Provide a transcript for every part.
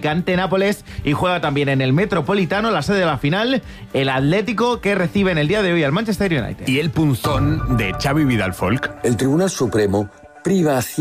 ante Nápoles, y juega también en el Metropolitano, la sede de la final, el Atlético, que recibe en el día de hoy al Manchester United. Y el punzón de Xavi Vidal-Folk. El Tribunal Supremo priva a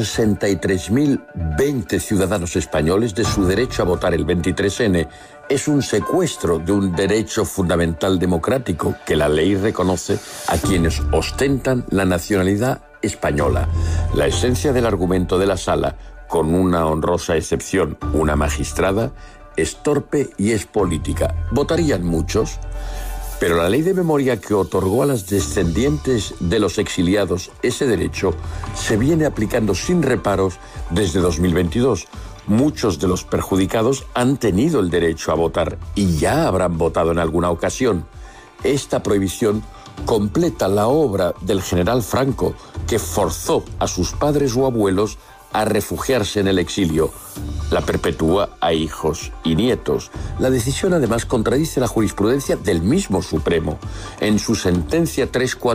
163.020 ciudadanos españoles de su derecho a votar el 23N. Es un secuestro de un derecho fundamental democrático que la ley reconoce a quienes ostentan la nacionalidad española. La esencia del argumento de la Sala, con una honrosa excepción, una magistrada, es torpe y es política. Votarían muchos, pero la ley de memoria que otorgó a las descendientes de los exiliados ese derecho se viene aplicando sin reparos desde 2022. Muchos de los perjudicados han tenido el derecho a votar y ya habrán votado en alguna ocasión. Esta prohibición completa la obra del general Franco, que forzó a sus padres o abuelos a refugiarse en el exilio. La perpetúa a hijos y nietos. La decisión además contradice la jurisprudencia del mismo Supremo. En su sentencia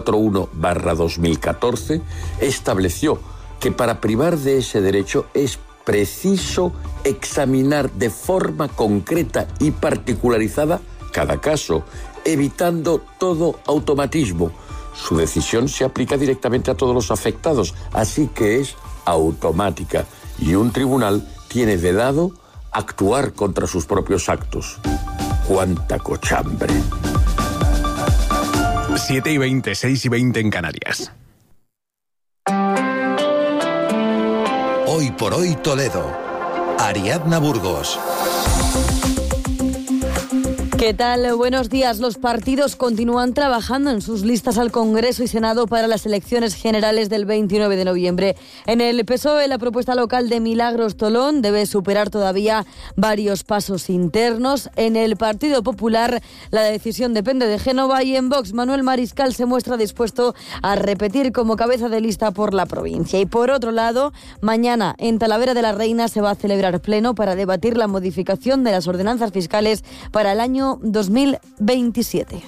341/2014 estableció que para privar de ese derecho es preciso examinar de forma concreta y particularizada cada caso, evitando todo automatismo. Su decisión se aplica directamente a todos los afectados, así que es automática, y un tribunal tiene vedado actuar contra sus propios actos. ¡Cuánta cochambre! 7:20, 6:20 en Canarias. Hoy por hoy Toledo. Ariadna Burgos. ¿Qué tal? Buenos días. Los partidos continúan trabajando en sus listas al Congreso y Senado para las elecciones generales del 29 de noviembre. En el PSOE, la propuesta local de Milagros Tolón debe superar todavía varios pasos internos. En el Partido Popular, la decisión depende de Génova, y en Vox, Manuel Mariscal se muestra dispuesto a repetir como cabeza de lista por la provincia. Y por otro lado, mañana en Talavera de la Reina se va a celebrar pleno para debatir la modificación de las ordenanzas fiscales para el año 2027.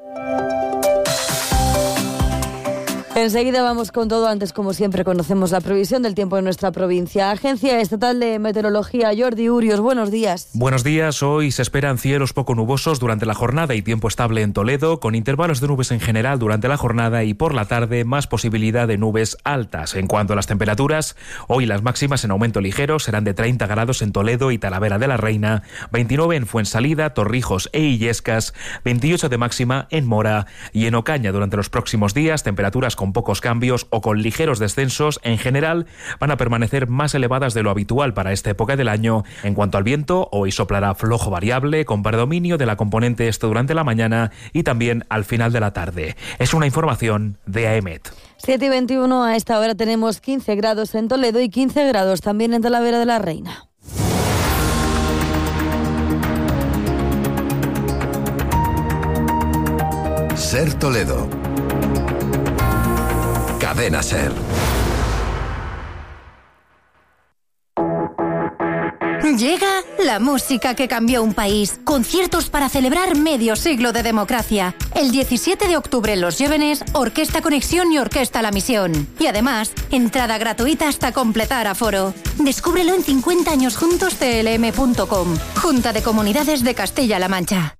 Enseguida vamos con todo. Antes, como siempre, conocemos la previsión del tiempo en nuestra provincia. Agencia Estatal de Meteorología, Jordi Urios, buenos días. Buenos días. Hoy se esperan cielos poco nubosos durante la jornada y tiempo estable en Toledo, con intervalos de nubes en general durante la jornada, y por la tarde más posibilidad de nubes altas. En cuanto a las temperaturas, hoy las máximas en aumento ligero serán de 30 grados en Toledo y Talavera de la Reina, 29 en Fuensalida, Torrijos e Illescas, 28 de máxima en Mora y en Ocaña. Durante los próximos días, temperaturas con pocos cambios o con ligeros descensos, en general van a permanecer más elevadas de lo habitual para esta época del año. En cuanto al viento, hoy soplará flojo variable con predominio de la componente este durante la mañana y también al final de la tarde. Es una información de AEMET. 7:21, a esta hora tenemos 15 grados en Toledo y 15 grados también en Talavera de la Reina. Ser Toledo. Cadena Ser. Llega la música que cambió un país. Conciertos para celebrar medio siglo de democracia. El 17 de octubre en Los Llévenes, Orquesta Conexión y Orquesta La Misión. Y además, entrada gratuita hasta completar aforo. Descúbrelo en 50 años juntos tlm.com. Junta de Comunidades de Castilla-La Mancha.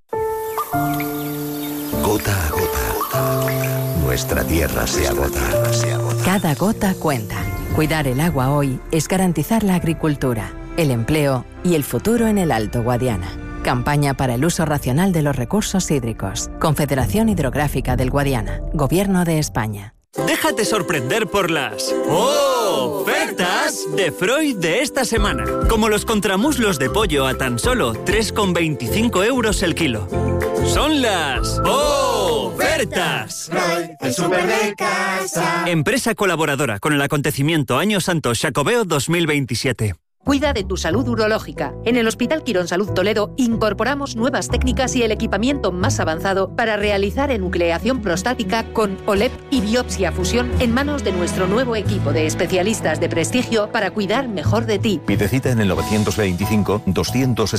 Gota a gota. Nuestra tierra se agota. Cada gota cuenta. Cuidar el agua hoy es garantizar la agricultura, el empleo y el futuro en el Alto Guadiana. Campaña para el uso racional de los recursos hídricos. Confederación Hidrográfica del Guadiana. Gobierno de España. Déjate sorprender por las ofertas de Freud de esta semana. Como los contramuslos de pollo a tan solo 3,25 euros el kilo. Son las ofertas. Freud, el súper de casa. Empresa colaboradora con el acontecimiento Año Santo Xacobeo 2027. Cuida de tu salud urológica. En el Hospital Quirón Salud Toledo incorporamos nuevas técnicas y el equipamiento más avanzado para realizar enucleación prostática con OLEP y biopsia fusión en manos de nuestro nuevo equipo de especialistas de prestigio para cuidar mejor de ti. Pide cita en el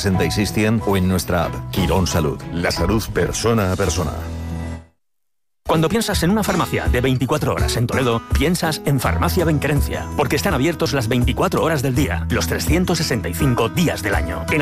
925-266-100 o en nuestra app. Quirón Salud. La salud persona a persona. Cuando piensas en una farmacia de 24 horas en Toledo, piensas en Farmacia Benquerencia, porque están abiertos las 24 horas del día, los 365 días del año.